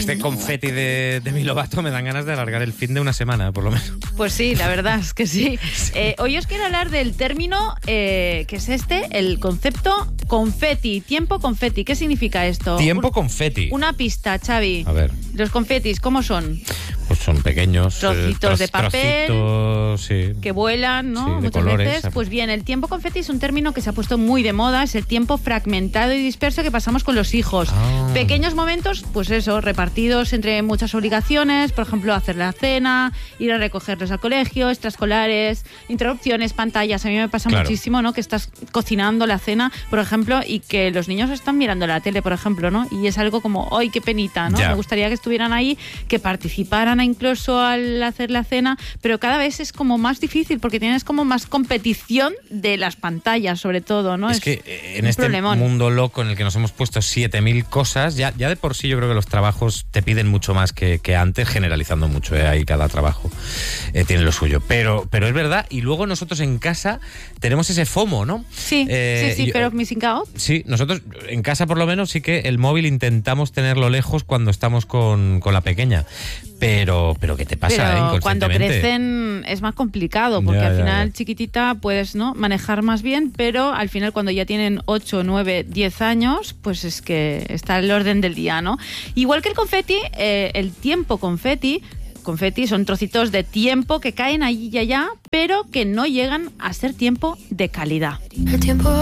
este confeti de Demi Lovato me dan ganas de alargar el fin de una semana, por lo menos. Pues sí, la verdad es que sí. Hoy os quiero hablar del término que es el concepto confeti, tiempo confeti. ¿Qué significa esto? Tiempo confeti. Una pista, Xavi. A ver. Los confetis, ¿cómo son? Pues son pequeños trocitos de papel trocitos, sí, que vuelan, ¿no? Sí, de muchas colores. veces. Pues bien, el tiempo confeti es un término que se ha puesto muy de moda, es el tiempo fragmentado y disperso que pasamos con los hijos. Pequeños momentos, pues eso, repartidos entre muchas obligaciones, por ejemplo, hacer la cena, ir a recogerlos al colegio, extraescolares, interrupciones, pantallas. A mí me pasa muchísimo, ¿no? Que estás cocinando la cena, por ejemplo, y que los niños están mirando la tele, por ejemplo, ¿no? Y es algo como, ¡ay, qué penita!, ¿no? Ya. Me gustaría que estuvieran ahí, que participaran incluso al hacer la cena, pero cada vez es como más difícil porque tienes como más competición de las pantallas, sobre todo, ¿no? Es que en este mundo loco en el que nos hemos puesto 7.000 cosas, ya de por sí yo creo que los trabajos te piden mucho más que antes, generalizando mucho, ahí cada trabajo tiene lo suyo. Pero es verdad, y luego nosotros en casa tenemos ese FOMO, ¿no? Sí, sí, pero missing out. Sí, nosotros en casa por lo menos sí que el móvil intentamos tenerlo lejos cuando estamos con la pequeña. Pero ¿qué te pasa? Pero cuando crecen es más complicado, porque al final chiquitita puedes, ¿no?, manejar más bien, pero al final cuando ya tienen 8, 9, 10 años, pues es que está el orden del día, ¿no? Igual que el confeti, el tiempo confeti son trocitos de tiempo que caen allí y allá, pero que no llegan a ser tiempo de calidad. El tiempo